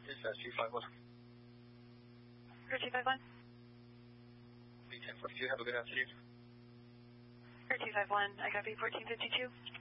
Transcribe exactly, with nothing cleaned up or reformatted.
Dispatch two five one. Air two five one. B ten forty-two, have a good afternoon. Air two five one, I copy fourteen fifty-two.